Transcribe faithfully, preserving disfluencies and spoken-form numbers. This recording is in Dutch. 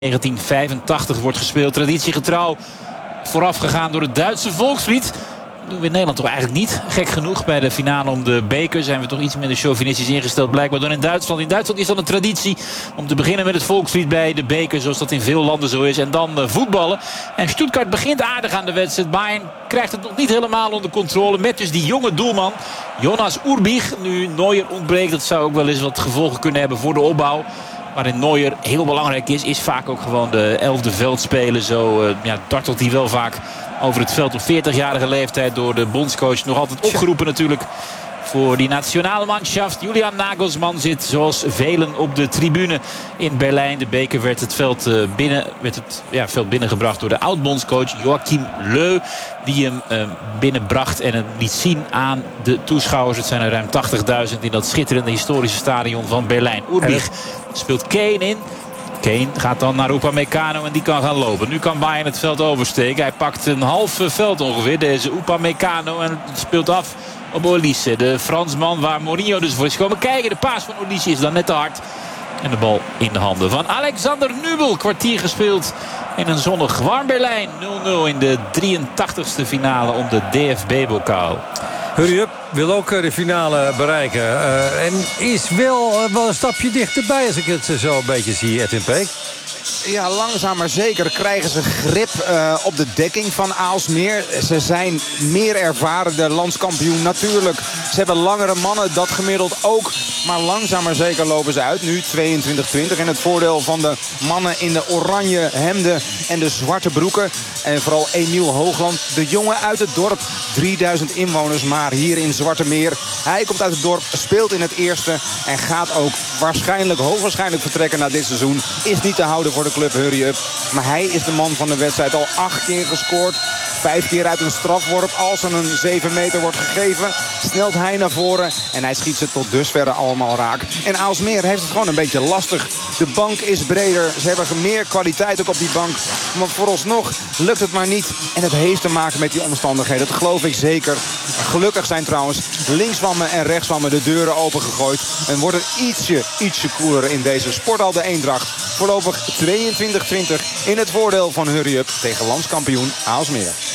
negentien vijfentachtig wordt gespeeld. Traditiegetrouw voorafgegaan door het Duitse volkslied. Dat doen we in Nederland toch eigenlijk niet. Gek genoeg, bij de finale om de beker zijn we toch iets minder chauvinistisch ingesteld blijkbaar dan in Duitsland. In Duitsland is dan een traditie om te beginnen met het volkslied bij de beker, zoals dat in veel landen zo is. En dan uh, voetballen. En Stuttgart begint aardig aan de wedstrijd. Bayern krijgt het nog niet helemaal onder controle. Met dus die jonge doelman Jonas Urbich. Nu Neuer ontbreekt, dat zou ook wel eens wat gevolgen kunnen hebben voor de opbouw. Waarin Neuer heel belangrijk is, is vaak ook gewoon de elfde veldspeler. Zo uh, ja, dartelt hij wel vaak over het veld op veertigjarige leeftijd door de bondscoach. Nog altijd opgeroepen natuurlijk voor die nationale manschaft. Julian Nagelsmann zit zoals velen op de tribune in Berlijn. De beker werd het veld, uh, binnen, werd het, ja, veld binnengebracht door de oud-bondscoach Joachim Löw. Die hem uh, binnenbracht en het liet zien aan de toeschouwers. Het zijn er ruim tachtigduizend in dat schitterende historische stadion van Berlijn. Urbich speelt Kane in. Kane gaat dan naar Upamecano en die kan gaan lopen. Nu kan Bayern het veld oversteken. Hij pakt een half veld ongeveer, deze Upamecano, en speelt af op Olise. De Fransman waar Mourinho dus voor is komen kijken. De paas van Olise is dan net te hard. En de bal in de handen van Alexander Nübel. Kwartier gespeeld in een zonnig warm Berlijn. nul nul in de drieëntachtigste finale om de D F B-bokaal. Hurry Up wil ook de finale bereiken. Uh, en is wel, uh, wel een stapje dichterbij als ik het zo een beetje zie, Edwin Peek. Ja, langzaam maar zeker krijgen ze grip uh, op de dekking van Aalsmeer. Ze zijn meer ervaren, de landskampioen natuurlijk. Ze hebben langere mannen, dat gemiddeld ook. Maar langzaam maar zeker lopen ze uit. Nu tweeëntwintig twintig in het voordeel van de mannen in de oranje hemden en de zwarte broeken. En vooral Emiel Hoogland, de jongen uit het dorp. drieduizend inwoners maar hier in Zwartemeer. Hij komt uit het dorp, speelt in het eerste en gaat ook waarschijnlijk, hoogwaarschijnlijk vertrekken na dit seizoen. Is niet te houden voor de club Hurry Up. Maar hij is de man van de wedstrijd. Al acht keer gescoord. Vijf keer uit een strafworp. Als er een zeven meter wordt gegeven, snelt hij naar voren. En hij schiet ze tot dusverre allemaal raak. En Aalsmeer heeft het gewoon een beetje lastig. De bank is breder. Ze hebben meer kwaliteit ook op die bank. Maar vooralsnog lukt het maar niet. En het heeft te maken met die omstandigheden. Dat geloof ik zeker. Gelukkig zijn trouwens links van me en rechts van me de deuren opengegooid. En wordt het ietsje, ietsje koeler in deze Sporthal de Eendracht. Voorlopig tweeëntwintig twintig in het voordeel van Hurry Up tegen landskampioen Aalsmeer.